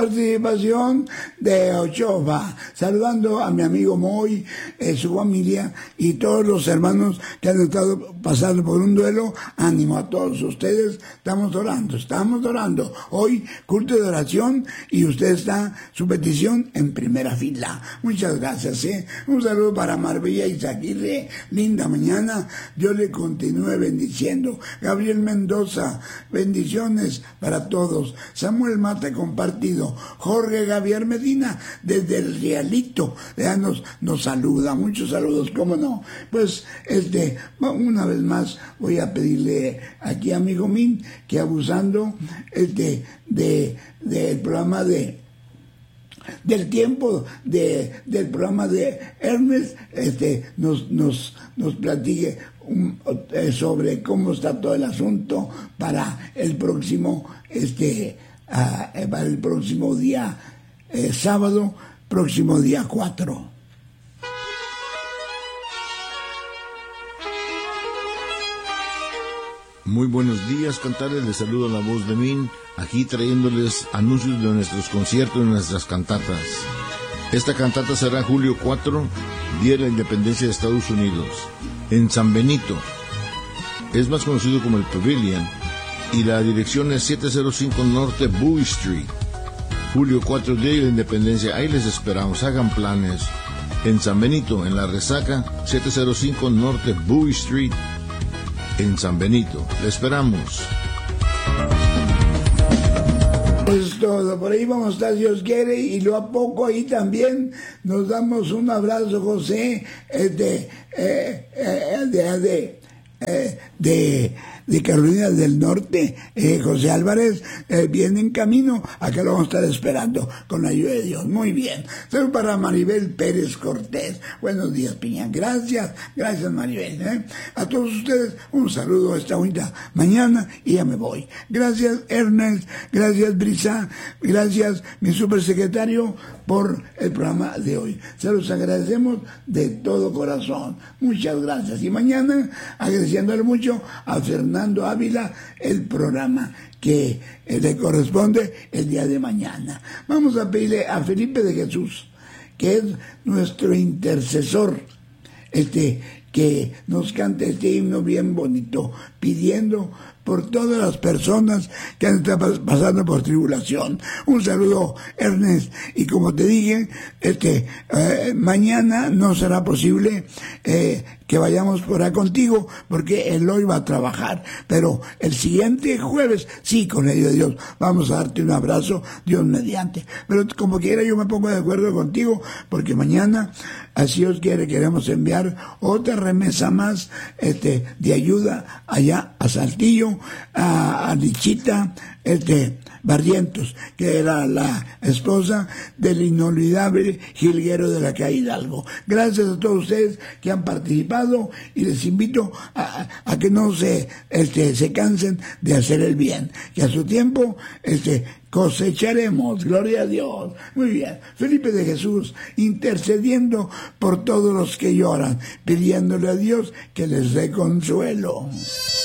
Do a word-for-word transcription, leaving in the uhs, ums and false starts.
Participación de Ochoa, saludando a mi amigo Moy, eh, su familia y todos los hermanos que han estado pasando por un duelo. Ánimo a todos ustedes, estamos orando, estamos orando. Hoy culto de oración y usted está, su petición en primera fila. Muchas gracias, ¿eh? Un saludo para Marbella Izaguirre, linda mañana, Dios le continúe bendiciendo. Gabriel Mendoza, bendiciones para todos. Samuel Mata compartido. Jorge Javier Medina, desde el Realito, ya nos, nos saluda, muchos saludos, cómo no. Pues, este, una vez más voy a pedirle aquí a amigo Min, que abusando, este, de, del programa de, del tiempo, de, del programa de Ernest, este, nos, nos, nos platique un, eh, sobre cómo está todo el asunto para el próximo, este, Uh, para el próximo día eh, sábado, próximo día cuatro. Muy buenos días, cantares, les saludo la voz de Min, aquí trayéndoles anuncios de nuestros conciertos y nuestras cantatas. Esta cantata será julio cuatro, Día de la Independencia de Estados Unidos, en San Benito. Es más conocido como el Pavilion, y la dirección es setecientos cinco Norte Bowie Street. Julio cuatro, Día de la Independencia. Ahí les esperamos, hagan planes. En San Benito, en La Resaca, setecientos cinco Norte Bowie Street, en San Benito. Les esperamos. Pues todo, por ahí vamos a estar, Dios quiere, y lo a poco ahí también nos damos un abrazo, José, eh, de, eh, eh, de, de, eh, de de Carolina del Norte, eh, José Álvarez, eh, viene en camino, acá lo vamos a estar esperando con la ayuda de Dios. Muy bien. Saludos para Maribel Pérez Cortés. Buenos días, Piña. Gracias, gracias, Maribel. ¿eh? A todos ustedes, un saludo esta bonita mañana y ya me voy. Gracias, Ernest. Gracias, Brisa. Gracias, mi supersecretario, por el programa de hoy. Se los agradecemos de todo corazón. Muchas gracias. Y mañana, agradeciéndole mucho a Fernando Ávila el programa que le corresponde el día de mañana. Vamos a pedirle a Felipe de Jesús, que es nuestro intercesor, este, que nos cante este himno bien bonito, pidiendo por todas las personas que han estado pasando por tribulación. Un saludo, Ernest, y como te dije, este, eh, mañana no será posible eh, que vayamos por ahí contigo, porque él hoy va a trabajar, pero el siguiente jueves, sí, con el ayuda de Dios, vamos a darte un abrazo, Dios mediante. Pero como quiera, yo me pongo de acuerdo contigo, porque mañana, así os quiere, queremos enviar otra remesa más, este, de ayuda allá a Saltillo, a, a Lichita, este, Barrientos, que era la esposa del inolvidable jilguero de la calle Hidalgo. Gracias a todos ustedes que han participado y les invito a, a que no se, este, se cansen de hacer el bien, que a su tiempo, este, cosecharemos, gloria a Dios. Muy bien, Felipe de Jesús, intercediendo por todos los que lloran, pidiéndole a Dios que les dé consuelo.